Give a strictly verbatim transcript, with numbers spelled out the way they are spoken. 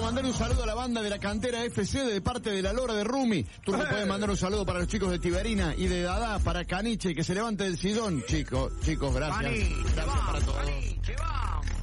mandar un saludo a la banda de la Cantera F C de parte de la Lora de Rumi. Tú me puedes mandar un saludo para los chicos de Tiberina y de Dada, para Caniche, que se levante del sillón. Chicos, chicos, gracias. Caniche, Gracias vamos, para todos. Caniche, vamos.